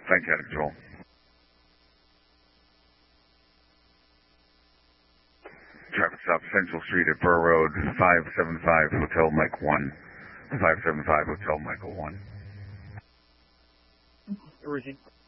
Thanks, out of control. Traffic stop Central Street at Burr Road, 575 Hotel Mike 1. 575 Hotel Michael 1. Routine.